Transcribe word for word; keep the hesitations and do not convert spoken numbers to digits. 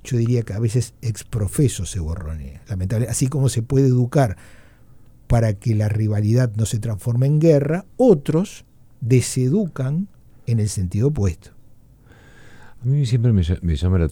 yo diría que a veces exprofeso se borronea. Lamentable, así como se puede educar para que la rivalidad no se transforme en guerra, otros deseducan en el sentido opuesto. A mí siempre me, me llama la